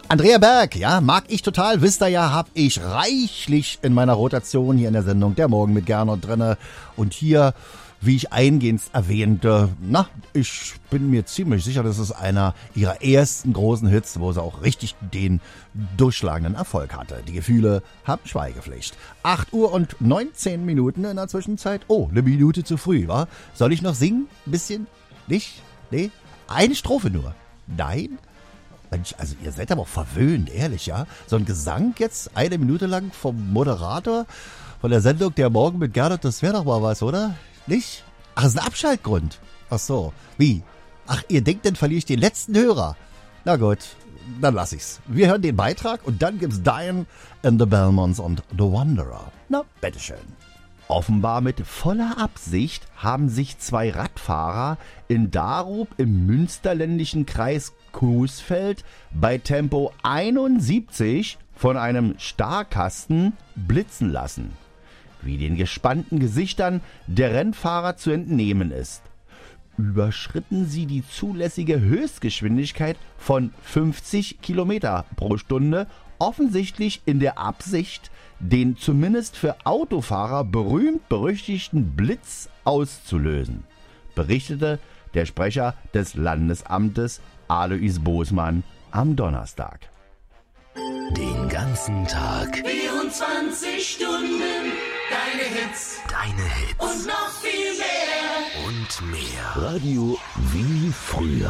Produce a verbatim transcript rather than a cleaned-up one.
Andrea Berg, ja, mag ich total, wisst ihr ja, hab ich reichlich in meiner Rotation hier in der Sendung Der Morgen mit Gernot drinne. Und hier, wie ich eingehend erwähnte, na, ich bin mir ziemlich sicher, das ist einer ihrer ersten großen Hits, wo sie auch richtig den durchschlagenden Erfolg hatte. Die Gefühle haben Schweigepflicht. acht Uhr und neunzehn Minuten in der Zwischenzeit. Oh, eine Minute zu früh, wa? Soll ich noch singen? Ein bisschen? Nicht? Nee? Eine Strophe nur? Nein? Mensch, also ihr seid aber auch verwöhnt, ehrlich, ja? So ein Gesang jetzt eine Minute lang vom Moderator von der Sendung Der Morgen mit Gernot, das wäre doch mal was, oder? Nicht? Ach, das ist ein Abschaltgrund. Ach so. Wie? Ach, ihr denkt, dann verliere ich den letzten Hörer. Na gut, dann lass ich's. Wir hören den Beitrag und dann gibt's Diane and the Belmonts und The Wanderer. Na, bitteschön. Offenbar mit voller Absicht haben sich zwei Radfahrer in Darup im münsterländischen Kreis Coesfeld bei Tempo einundsiebzig von einem Starrkasten blitzen lassen, wie den gespannten Gesichtern der Rennfahrer zu entnehmen ist. Überschritten sie die zulässige Höchstgeschwindigkeit von fünfzig Kilometer pro Stunde, offensichtlich in der Absicht, den zumindest für Autofahrer berühmt-berüchtigten Blitz auszulösen, berichtete der Sprecher des Landesamtes Alois Bosmann am Donnerstag. Den ganzen Tag. vierundzwanzig Stunden. Deine Hits. Deine Hits. Und noch viel mehr. Und mehr. Radio wie früher.